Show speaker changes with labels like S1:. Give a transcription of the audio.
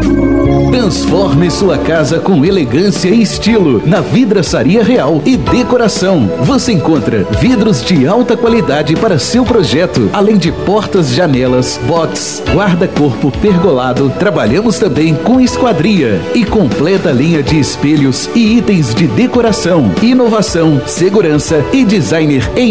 S1: Transforme sua casa com elegância e estilo na Vidraçaria Real e Decoração. Você encontra vidros de alta qualidade para seu projeto, além de portas, janelas, box, guarda-corpo pergolado. Trabalhamos também com esquadria e completa linha de espelhos e itens de decoração, inovação, segurança e designer em